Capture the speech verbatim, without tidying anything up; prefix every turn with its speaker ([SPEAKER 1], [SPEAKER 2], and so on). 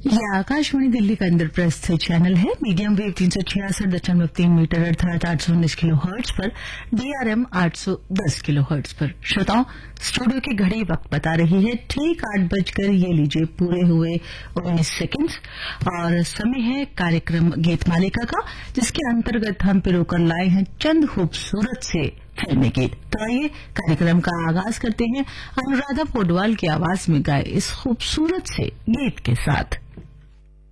[SPEAKER 1] ये आकाशवाणी दिल्ली का इंद्रप्रस्थ चैनल है। मीडियम वेव तीन सौ छियासठ दशमलव तीन मीटर अर्थात आठ सौ उन्नीस किलो हर्ट्ज पर, डीआरएम आठ सौ दस किलो हर्ट्ज पर। श्रोताओं, स्टूडियो की घड़ी वक्त बता रही है ठीक आठ बजकर ये लीजिए पूरे हुए उन्नीस सेकेंड और समय है कार्यक्रम गीत मालिका का, जिसके अंतर्गत हम पिरोकर लाए हैं चंद खूबसूरत से फिल्मी गीत। तो आइए कार्यक्रम का आगाज करते हैं अनुराधा पौडवाल की आवाज में गाए इस खूबसूरत से गीत के साथ।